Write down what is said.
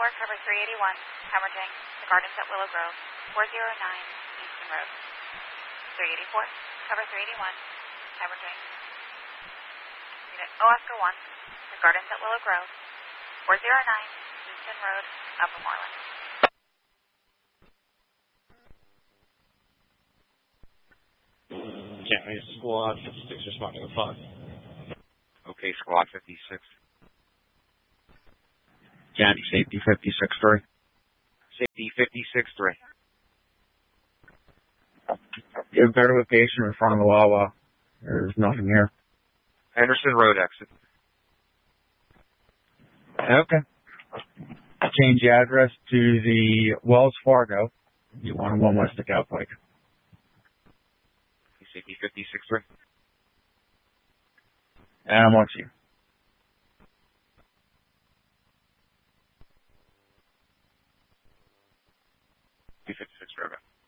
cover 381, hemorrhaging the gardens at Willow Grove, 409 Easton Road. 384, cover 381, hemorrhaging unit Oscar 1, the gardens at Willow Grove, 409 Easton Road, Upper Moreland. County Squad 56 responding to 5. Okay, Squad 56. County Safety 56-3. Safety 56-3. Give verification in front of the Wawa. There's nothing here. Henderson Road exit. Okay. Change the address to the Wells Fargo. You want 1 West the Cow Pike. Safety 56-3. And I'm on to you. 56 Road.